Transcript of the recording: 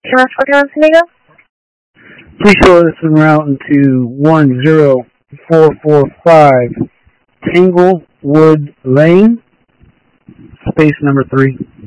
Commerce 41 San Diego. Please show this en route into 10445 Tanglewood Lane, space number 3.